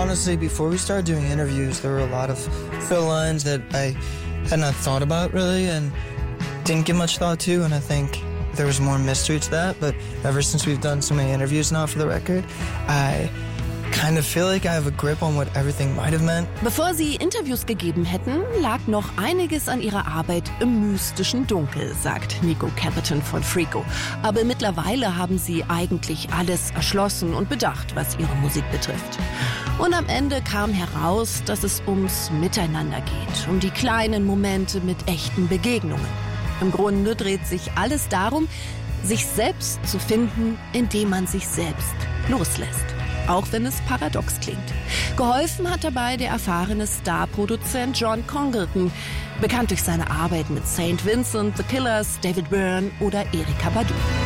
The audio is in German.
Honestly, before we started doing interviews, there were a lot of fill lines that I had not thought about really and didn't give much thought to, and I think there was more mystery to that, but ever since we've done so many interviews now for the record, I kind of feel like I have a grip on what everything might have meant. Bevor sie Interviews gegeben hätten, lag noch einiges an ihrer Arbeit im mystischen Dunkel, sagt Nico Capitan von Freako. Aber mittlerweile haben sie eigentlich alles erschlossen und bedacht, was ihre Musik betrifft. Und am Ende kam heraus, dass es ums Miteinander geht, um die kleinen Momente mit echten Begegnungen. Im Grunde dreht sich alles darum, sich selbst zu finden, indem man sich selbst loslässt. Auch wenn es paradox klingt. Geholfen hat dabei der erfahrene Star-Produzent John Congleton, bekannt durch seine Arbeit mit St. Vincent, The Killers, David Byrne oder Erykah Badu.